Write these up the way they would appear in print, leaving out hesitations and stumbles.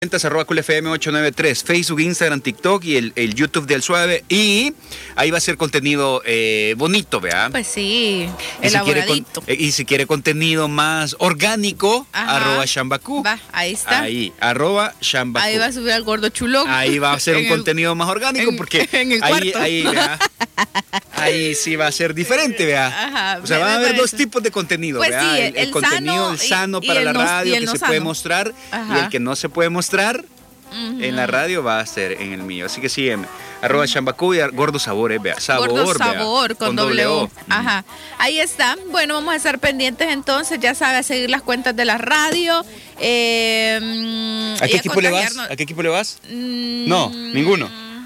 arroba coolfm893, Facebook, Instagram, TikTok y el YouTube del Suave. Y ahí va a ser contenido bonito, ¿vea? Pues sí, y elaboradito. Y si quiere contenido más orgánico, arroba Shambaku. Va, ahí está. Ahí, arroba Shambaku. Ahí va a subir al gordo chulón. Ahí va a ser un contenido más orgánico porque en el cuarto. ahí, ¿vea? Ahí sí va a ser diferente, ¿vea? Ajá, o sea, van a haber dos tipos de contenido, pues ¿vea? sí, el contenido sano para la radio que se puede mostrar y el que no se puede mostrar en la radio va a ser en el mío. Así que sígueme, arroba Shambaku y Gordo Sabor, vea. Gordo Sabor, vea, con doble O. Ajá. Ahí está. Bueno, vamos a estar pendientes entonces, ya sabe, a seguir las cuentas de la radio. ¿A qué equipo le vas? ¿A qué equipo le vas? No, ninguno.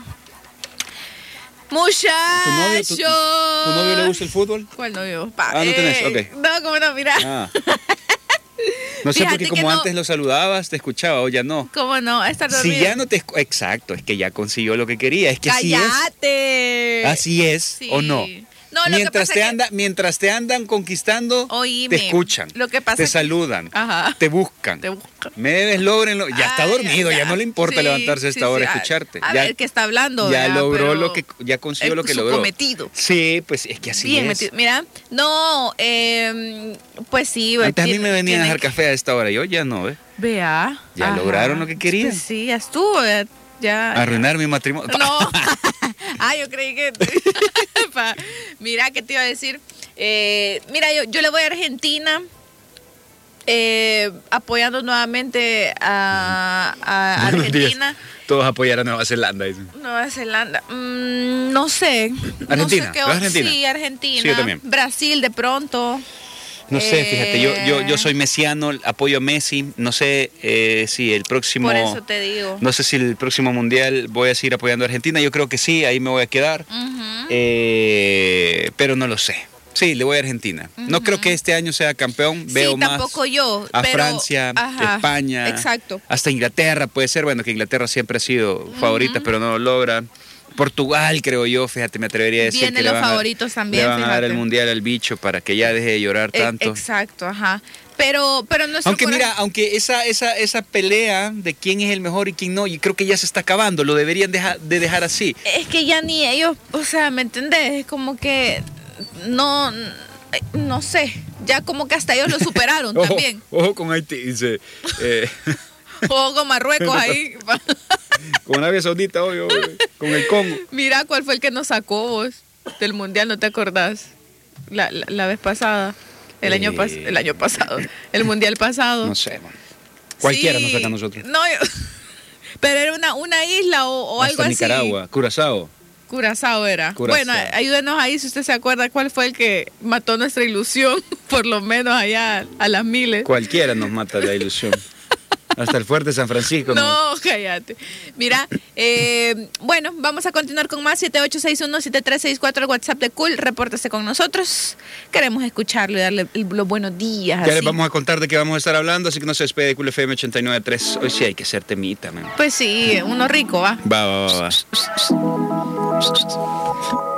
Muchachos. ¿Tu novio le gusta el fútbol? ¿Cuál novio? No tenés, ok. No, cómo no, mira. No sé, Fíjate porque como antes lo saludabas, te escuchaba, o ya no. ¿Cómo no? Estar dormido. Si ya no te... Exacto, es que ya consiguió lo que quería. Es que ¡cállate! Así es, sí. ¿o no? No, mientras te andan conquistando, oíme, te escuchan, lo que pasa te saludan, te buscan. Me debes, lógrenlo. Ya está dormido, ya no le importa levantarse a esta hora a escucharte. A ver, ¿qué está hablando? Ya logró lo que, ya consiguió lo que logró. Cometido. Sí, pues es que así bien es. Metido. Mira, no, pues sí. Antes a mí me venían a dejar café a esta hora, yo ya no, ¿eh? Vea. Ya lograron lo que querían. Pues sí, ya estuvo, ya. Arruinar mi matrimonio. No. Yo creí que... Mira, ¿qué te iba a decir? Mira, yo le voy a Argentina, apoyando nuevamente a Argentina. Días. Todos apoyar a Nueva Zelanda. Dicen. Nueva Zelanda. No sé. Argentina. No sé Argentina. Sí, Argentina. Sí, yo también. Brasil de pronto. No sé, fíjate, yo soy mesiano, apoyo a Messi, no sé si el próximo... Por eso te digo. No sé si el próximo mundial voy a seguir apoyando a Argentina, yo creo que sí, ahí me voy a quedar, pero no lo sé. Sí, le voy a Argentina. No creo que este año sea campeón, veo más tampoco yo, a Francia, España, exacto. Hasta Inglaterra puede ser, bueno, que Inglaterra siempre ha sido favorita, pero no lo logra. Portugal, creo yo, fíjate, me atrevería a decir Vienen que los favoritos también, le van a dar el mundial al bicho para que ya deje de llorar tanto. Exacto, ajá. Pero aunque esa pelea de quién es el mejor y quién no, yo creo que ya se está acabando, lo deberían de dejar así. Es que ya ni ellos, o sea, ¿me entendés? Es como que no sé, ya como que hasta ellos lo superaron también. Ojo con Haití, dice. Ojo con Marruecos ahí. Con Arabia Saudita, obvio, con el Congo. Mira cuál fue el que nos sacó vos del mundial, ¿no te acordás? La vez pasada, el año pasado, el mundial pasado. No sé, man. Cualquiera nos saca a nosotros. No, pero era una isla o algo así. Nicaragua, Curazao era. Bueno, ayúdenos ahí si usted se acuerda cuál fue el que mató nuestra ilusión, por lo menos allá a las miles. Cualquiera nos mata la ilusión. Hasta el fuerte San Francisco. No, cállate. Mira, bueno, vamos a continuar con más. 7861-7364, el WhatsApp de Cool. Repórtese con nosotros. Queremos escucharlo y darle los buenos días. Ya les vamos a contar de qué vamos a estar hablando, así que no se despede de Cool FM 89.3. Hoy sí hay que hacer temita, man. Pues sí, uno rico, ¿va? Va.